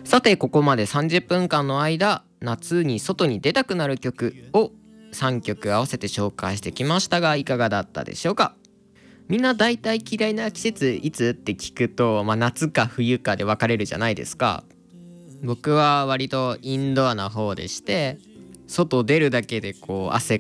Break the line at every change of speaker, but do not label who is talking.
さてここまで30分間の間、夏に外に出たくなる曲を3曲合わせて紹介してきましたが、いかがだったでしょうか。みんな大体嫌いな季節いつって聞くと、夏か冬かで分かれるじゃないですか。僕は割とインドアな方でして、外出るだけで汗